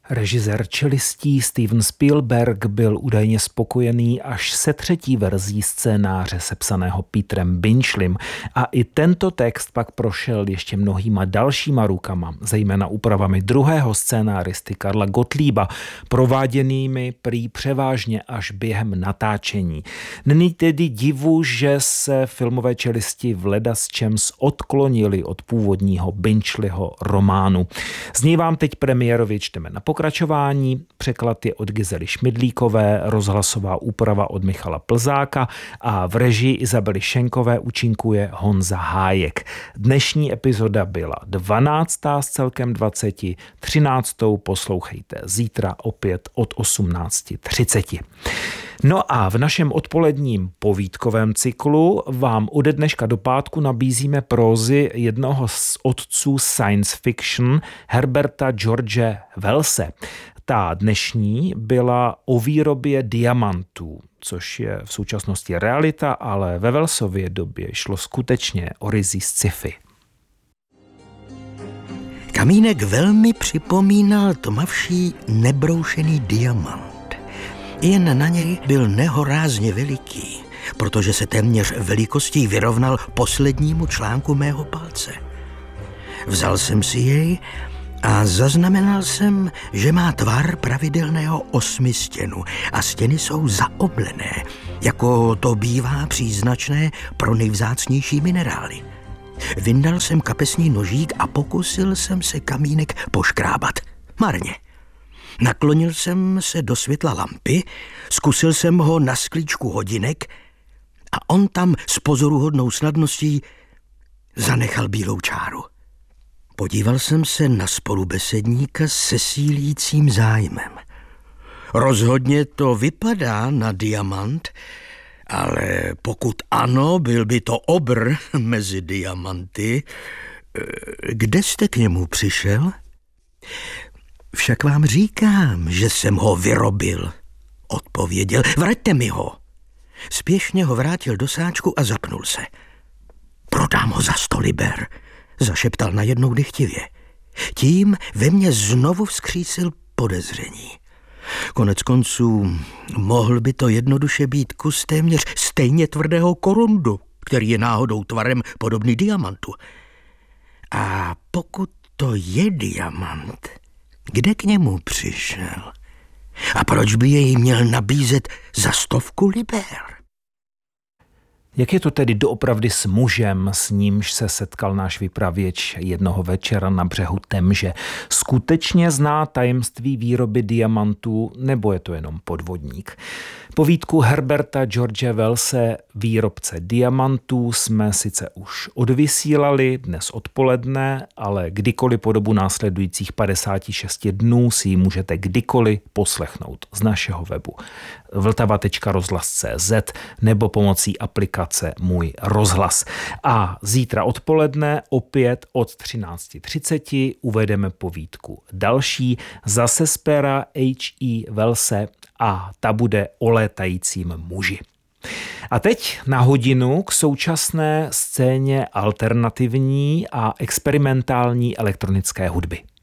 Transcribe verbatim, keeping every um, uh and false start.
Režisér čelistí Steven Spielberg byl údajně spokojený až se třetí verzí scénáře sepsaného Petrem Benchlem a i tento text pak prošel ještě mnohýma dalšíma rukama, zejména úpravami druhého scénáristy Karla Gottlieba, prováděnými prý převážně až během natáčení. Není tedy divu, že se filmové čelisti v ledasčems odklonili od původního Benchliho románu. Z něj vám teď premiérově čteme na pokračování. Překlad je od Gizely Šmidlíkové, rozhlasová úprava od Michala Plzáka a v režii Izabely Šenkové účinkuje Honza Hájek. Dnešní epizoda byla dvanáctá z celkem dvaceti, třináctou poslouchejte zítra opět od osmnáct třicet. No a v našem odpoledním povídkovém cyklu vám ode dneška do pátku nabízíme prózy jednoho z otců science fiction Herberta George Wellse. Ta dnešní byla o výrobě diamantů, což je v současnosti realita, ale ve Wellsově době šlo skutečně o ryzí sci-fi. Kamínek velmi připomínal tmavší nebroušený diamant. Jen na něj byl nehorázně veliký, protože se téměř velikostí vyrovnal poslednímu článku mého palce. Vzal jsem si jej a zaznamenal jsem, že má tvar pravidelného osmistěnu a stěny jsou zaoblené, jako to bývá příznačné pro nejvzácnější minerály. Vyndal jsem kapesní nožík a pokusil jsem se kamínek poškrábat. Marně. Naklonil jsem se do světla lampy, zkusil jsem ho na sklíčku hodinek a on tam s pozoruhodnou snadností zanechal bílou čáru. Podíval jsem se na spolubesedníka se sílícím zájmem. Rozhodně to vypadá na diamant, ale pokud ano, byl by to obr mezi diamanty. Kde jste k němu přišel? Však vám říkám, že jsem ho vyrobil, odpověděl. Vraťte mi ho. Spěšně ho vrátil do sáčku a zapnul se. Prodám ho za sto liber, zašeptal najednou dychtivě. Tím ve mně znovu vzkřísil podezření. Konec konců mohl by to jednoduše být kus téměř stejně tvrdého korundu, který je náhodou tvarem podobný diamantu. A pokud to je diamant, kde k němu přišel? A proč by jej měl nabízet za stovku liber? Jak je to tedy doopravdy s mužem, s nímž se setkal náš vypravěč jednoho večera na břehu Temže? Skutečně zná tajemství výroby diamantů, nebo je to jenom podvodník? Povídku Herberta George Wellse, výrobce diamantů, jsme sice už odvysílali dnes odpoledne, ale kdykoliv po dobu následujících padesáti šesti dnů si ji můžete kdykoliv poslechnout z našeho webu vltava tečka rozhlas tečka cé zet nebo pomocí aplikace Můj rozhlas. A zítra odpoledne opět od třináct třicet uvedeme povídku další, zase z pera H E Wellse, a ta bude o létajícím muži. A teď na hodinu k současné scéně alternativní a experimentální elektronické hudby.